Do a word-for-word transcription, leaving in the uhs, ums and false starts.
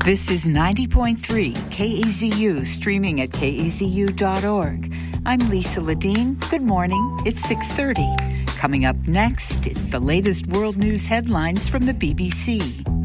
This is ninety point three K E Z U, streaming at K E Z U dot org. I'm Lisa Ledeen. Good morning. It's six thirty. Coming up next, it's the latest world news headlines from the B B C.